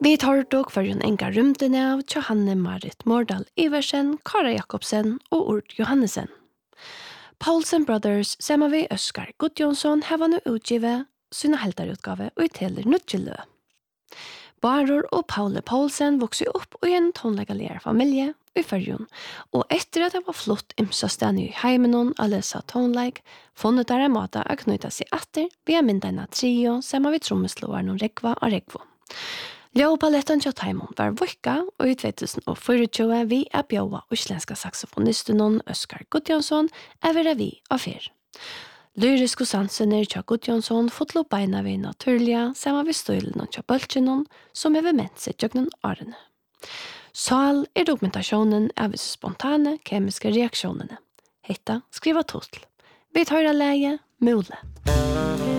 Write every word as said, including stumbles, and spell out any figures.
Vi tar dog for en enga rymden av Johanne Marit Mordal Iversen, Kara Jakobsen og Urt Johannesen. Paulsen Brothers, sammen vi Øskar Gudjonsson, har nu utgivet sine heltarutgave og uteler nødgjellø. Baror og Paule Paulsen vokste opp i en tonlegaligere familie i Førjun, og etter at det var flott imsastan i heimenon å lese tonleik, funnet der en måte å knyta seg etter via myndene trio sammen vi trommeslåeren og rekva og rekvo. Ljøpaletten til Taimon var vokka, og i tjuetusen tjuefire vi er bjøva uslenska saksofonisten Øskar Gudjonsson er vera vi av fyr. Lyriske sansener til Gudjonsson fotlo beina vi naturlige, sammen vi støylen til bøltjenon, som er ved ment seg tjøknen årene. Sal er dokumentasjonen av visse spontane kemiske reaksjonene. Hetta skriva totl. Vi tar av leie, mule.